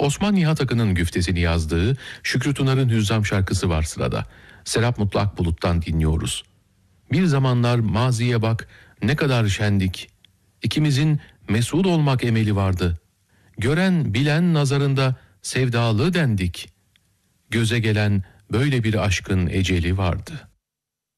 Osman Nihat Akın'ın güftesini yazdığı Şükrü Tunar'ın Hüzzam şarkısı var sırada. Serap Mutlu Akbulut'tan dinliyoruz. Bir zamanlar maziye bak, ne kadar şendik. İkimizin mesut olmak emeli vardı. Gören bilen nazarında sevdalı dendik. Göze gelen böyle bir aşkın eceli vardı.